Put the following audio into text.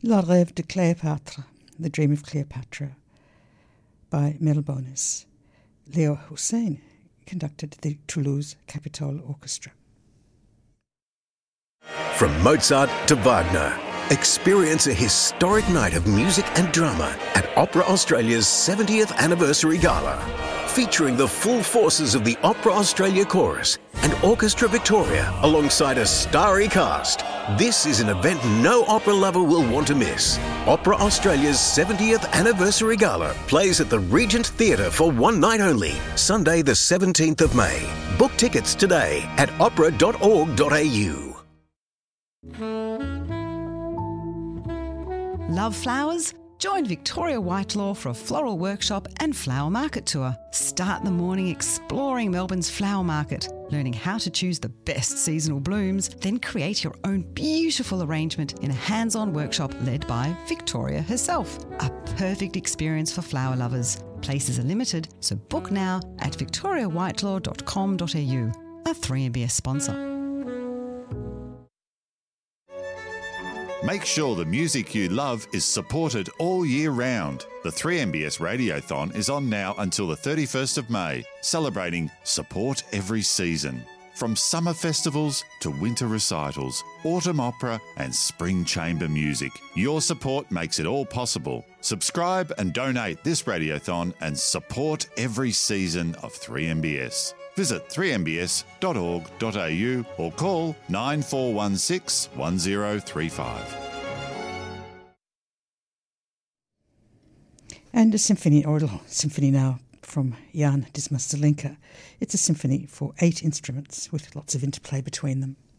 La Rêve de Cléopâtre, The Dream of Cleopatra, by Mel Bonis. Leo Hussein conducted the Toulouse Capitol Orchestra. From Mozart to Wagner, experience a historic night of music and drama at Opera Australia's 70th Anniversary Gala, featuring the full forces of the Opera Australia Chorus and Orchestra Victoria alongside a starry cast. This is an event no opera lover will want to miss. Opera Australia's 70th Anniversary Gala plays at the Regent Theatre for one night only, Sunday the 17th of May. Book tickets today at opera.org.au. Love flowers? Join Victoria Whitelaw for a floral workshop and flower market tour. Start the morning exploring Melbourne's flower market, learning how to choose the best seasonal blooms, then create your own beautiful arrangement in a hands-on workshop led by Victoria herself. A perfect experience for flower lovers. Places are limited, so book now at victoriawhitelaw.com.au. A 3MBS sponsor. Make sure the music you love is supported all year round. The 3MBS Radiothon is on now until the 31st of May, celebrating Support Every Season. From summer festivals to winter recitals, autumn opera and spring chamber music, your support makes it all possible. Subscribe and donate this Radiothon and support every season of 3MBS. Visit 3mbs.org.au or call 9416 1035. And a symphony, or a little symphony now, from Jan Disma Stalinka. It's a symphony for 8 instruments with lots of interplay between them.